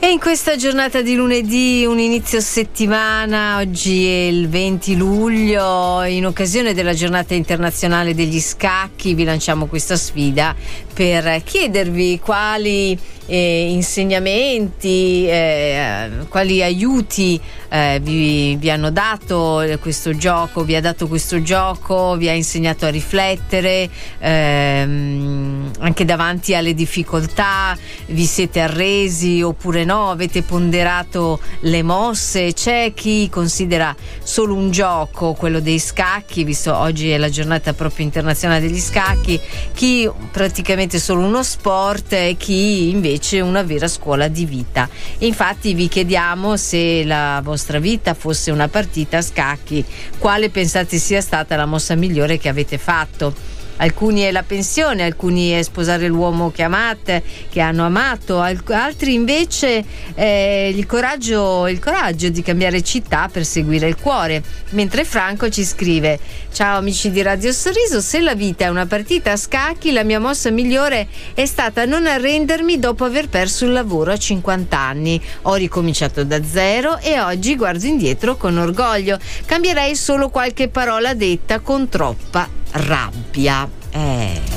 E in questa giornata di lunedì, un inizio settimana, oggi è il 20 luglio, in occasione della giornata internazionale degli scacchi vi lanciamo questa sfida per chiedervi quali insegnamenti, quali aiuti vi hanno dato questo gioco, vi ha dato questo gioco, vi ha insegnato a riflettere anche davanti alle difficoltà, vi siete arresi oppure no, avete ponderato le mosse. C'è chi considera solo un gioco quello dei scacchi, visto oggi è la giornata proprio internazionale degli scacchi, chi praticamente solo uno sport e chi invece una vera scuola di vita. E infatti vi chiediamo se la vostra vita fosse una partita a scacchi, quale pensate sia stata la mossa migliore che avete fatto. Alcuni è la pensione, alcuni è sposare l'uomo che amate, che hanno amato, altri invece il coraggio di cambiare città per seguire il cuore. Mentre Franco ci scrive: ciao amici di Radio Sorriso, se la vita è una partita a scacchi, la mia mossa migliore è stata non arrendermi dopo aver perso il lavoro a 50 anni. Ho ricominciato da zero e oggi guardo indietro con orgoglio. Cambierei solo qualche parola detta con troppa rabbia.